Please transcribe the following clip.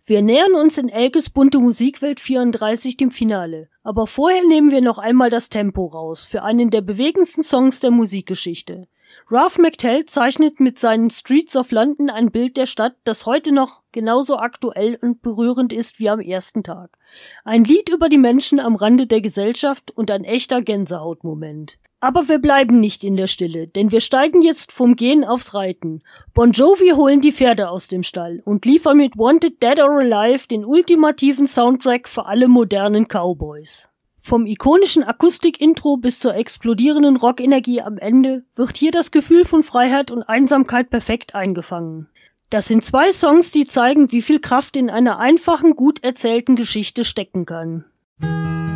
Wir nähern uns in Elkes bunte Musikwelt 34 dem Finale. Aber vorher nehmen wir noch einmal das Tempo raus für einen der bewegendsten Songs der Musikgeschichte. Ralph McTell zeichnet mit seinen Streets of London ein Bild der Stadt, das heute noch genauso aktuell und berührend ist wie am ersten Tag. Ein Lied über die Menschen am Rande der Gesellschaft und ein echter Gänsehautmoment. Aber wir bleiben nicht in der Stille, denn wir steigen jetzt vom Gehen aufs Reiten. Bon Jovi holen die Pferde aus dem Stall und liefern mit Wanted Dead or Alive den ultimativen Soundtrack für alle modernen Cowboys. Vom ikonischen Akustik-Intro bis zur explodierenden Rockenergie am Ende wird hier das Gefühl von Freiheit und Einsamkeit perfekt eingefangen. Das sind 2 Songs, die zeigen, wie viel Kraft in einer einfachen, gut erzählten Geschichte stecken kann.